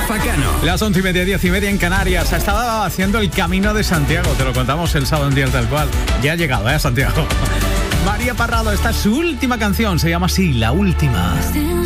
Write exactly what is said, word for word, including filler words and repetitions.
Rafa Cano. Las once y media, diez y media en Canarias. Ha estado haciendo el Camino de Santiago. Te lo contamos el sábado en día tal cual. Ya ha llegado, ¿eh? A Santiago. María Parrado, esta es su última canción. Se llama así, La Última. Still